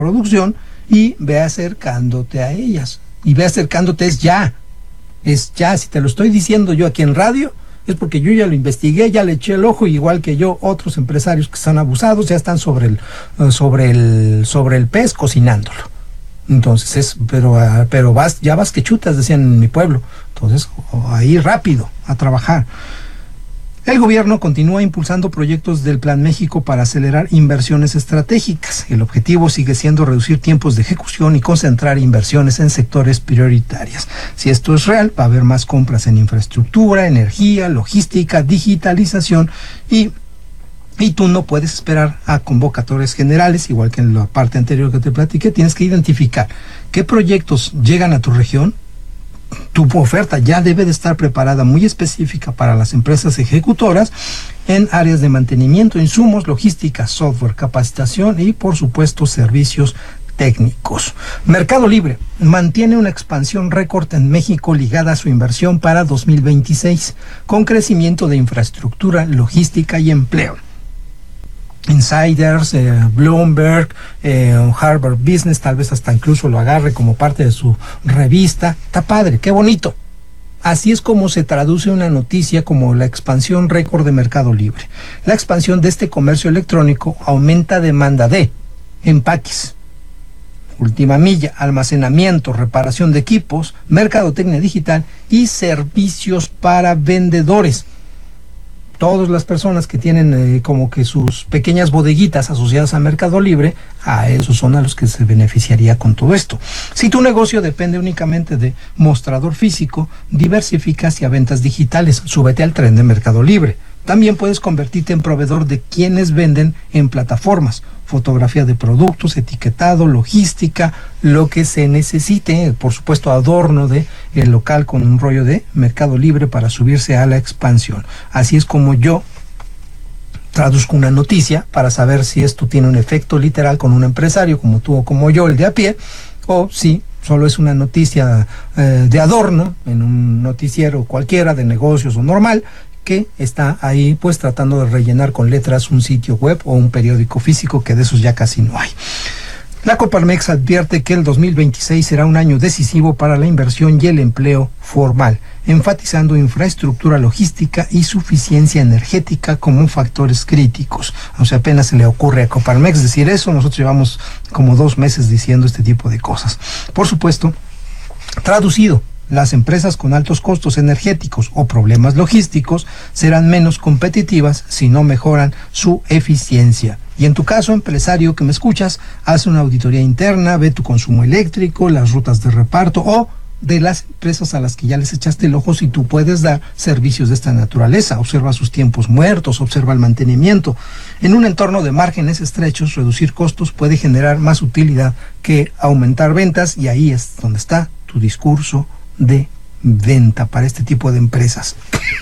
producción y ve acercándote a ellas. Y ve acercándote es ya, si te lo estoy diciendo yo aquí en radio, es porque yo ya lo investigué, ya le eché el ojo, igual que yo, otros empresarios que están abusados ya están sobre el pez cocinándolo. Entonces pero ya vas que chutas, decían en mi pueblo. Entonces, ahí rápido, a trabajar. El gobierno continúa impulsando proyectos del Plan México para acelerar inversiones estratégicas. El objetivo sigue siendo reducir tiempos de ejecución y concentrar inversiones en sectores prioritarios. Si esto es real, va a haber más compras en infraestructura, energía, logística, digitalización y tú no puedes esperar a convocatorias generales, igual que en la parte anterior que te platiqué. Tienes que identificar qué proyectos llegan a tu región. Tu oferta ya debe de estar preparada muy específica para las empresas ejecutoras en áreas de mantenimiento, insumos, logística, software, capacitación y, por supuesto, servicios técnicos. Mercado Libre mantiene una expansión récord en México ligada a su inversión para 2026, con crecimiento de infraestructura, logística y empleo. Insiders, Bloomberg, Harvard Business, tal vez hasta incluso lo agarre como parte de su revista. Está padre, qué bonito. Así es como se traduce una noticia como la expansión récord de Mercado Libre. La expansión de este comercio electrónico aumenta demanda de empaques, última milla, almacenamiento, reparación de equipos, mercadotecnia digital y servicios para vendedores. Todas las personas que tienen como que sus pequeñas bodeguitas asociadas a Mercado Libre, a esos son a los que se beneficiaría con todo esto. Si tu negocio depende únicamente de mostrador físico, diversifica hacia ventas digitales, súbete al tren de Mercado Libre. También puedes convertirte en proveedor de quienes venden en plataformas, fotografía de productos, etiquetado, logística, lo que se necesite, por supuesto adorno de el local con un rollo de Mercado Libre para subirse a la expansión. Así es como yo traduzco una noticia para saber si esto tiene un efecto literal con un empresario como tú o como yo, el de a pie, o si solo es una noticia de adorno en un noticiero cualquiera de negocios o normal, que está ahí pues tratando de rellenar con letras un sitio web o un periódico físico, que de esos ya casi no hay. La Coparmex advierte que el 2026 será un año decisivo para la inversión y el empleo formal, enfatizando infraestructura logística y suficiencia energética como factores críticos. O sea, apenas se le ocurre a Coparmex decir eso, nosotros llevamos como 2 meses diciendo este tipo de cosas. Por supuesto, traducido, las empresas con altos costos energéticos o problemas logísticos serán menos competitivas si no mejoran su eficiencia. Y en tu caso, empresario que me escuchas, haz una auditoría interna, ve tu consumo eléctrico, las rutas de reparto o de las empresas a las que ya les echaste el ojo si tú puedes dar servicios de esta naturaleza. Observa sus tiempos muertos, observa el mantenimiento. En un entorno de márgenes estrechos, reducir costos puede generar más utilidad que aumentar ventas, y ahí es donde está tu discurso de venta para este tipo de empresas.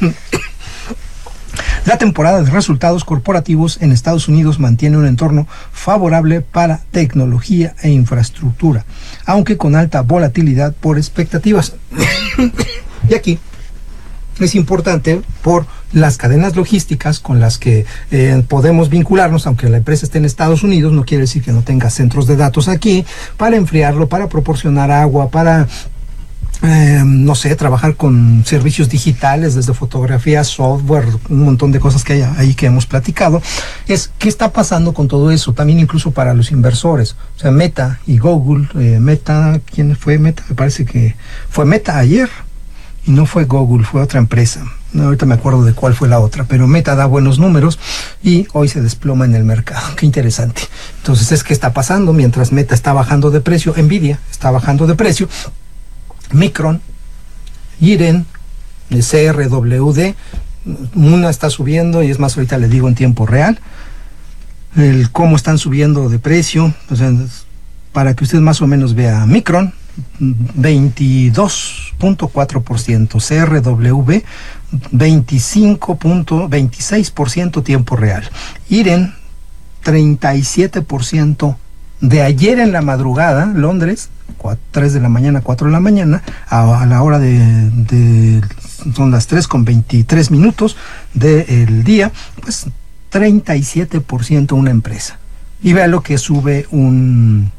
La temporada de resultados corporativos en Estados Unidos mantiene un entorno favorable para tecnología e infraestructura, aunque con alta volatilidad por expectativas. Y aquí es importante por las cadenas logísticas con las que podemos vincularnos, aunque la empresa esté en Estados Unidos, no quiere decir que no tenga centros de datos aquí, para enfriarlo, para proporcionar agua, para no sé, trabajar con servicios digitales, desde fotografía, software, un montón de cosas que hay ahí que hemos platicado. Es qué está pasando con todo eso, también incluso para los inversores. O sea, Meta y Google, Meta, ¿quién fue Meta? Me parece que fue Meta ayer, y no fue Google, fue otra empresa. No, ahorita me acuerdo de cuál fue la otra, pero Meta da buenos números y hoy se desploma en el mercado. Qué interesante. Entonces, es que está pasando mientras Meta está bajando de precio, Nvidia está bajando de precio, Micron, Iren, CRWD, una está subiendo, y es más, ahorita le digo en tiempo real cómo están subiendo de precio. O sea, para que usted más o menos vea, Micron 22.4%, CRW 25.26% tiempo real, Iren 37%. De ayer en la madrugada, Londres, 3 de la mañana, 4 de la mañana, a la hora son las 3:23 del día, pues 37% una empresa. Y vea lo que sube un